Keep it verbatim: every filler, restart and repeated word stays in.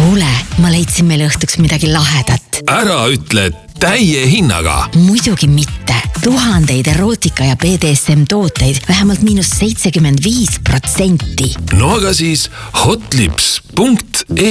Kuule, ma leidsin meil õhtuks midagi lahedat. Ära ütle täie hinnaga. Muidugi mitte. Tuhandeid erootika ja B D S M tooteid vähemalt miinus seitsekümmend viis protsenti. No aga siis hotlips punkt ee